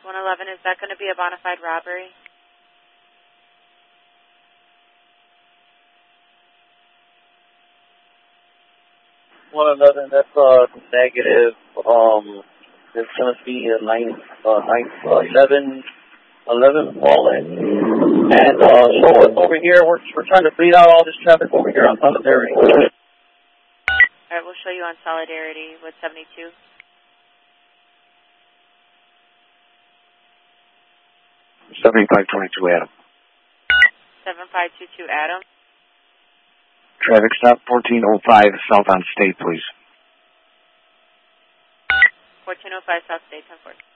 111, is that going to be a bona fide robbery? That's negative. It's going to be a 11 falling. And so over here, we're trying to bleed out all this traffic over here on Solidarity. All right, we'll show you on Solidarity with 72. 7522 Adam. 7522 Adam. Traffic stop 1405 south on State, please. 1405 South State, 10-4.